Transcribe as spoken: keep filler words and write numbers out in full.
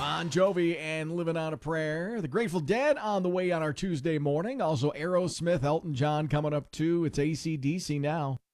Bon Jovi and Living on a Prayer. The Grateful Dead on the way on our Tuesday morning. Also Aerosmith, Elton John coming up too. It's A C D C now.